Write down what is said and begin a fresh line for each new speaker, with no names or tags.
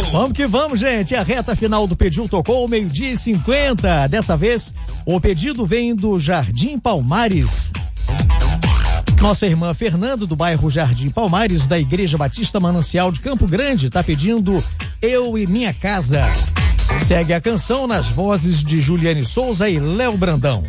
Vamos que vamos, gente. A reta final do Pediu Tocou, 12:50. Dessa vez, o pedido vem do Jardim Palmares. Nossa irmã Fernanda, do bairro Jardim Palmares, da Igreja Batista Manancial de Campo Grande, tá pedindo Eu e Minha Casa. Segue a canção nas vozes de Juliane Souza e Léo Brandão.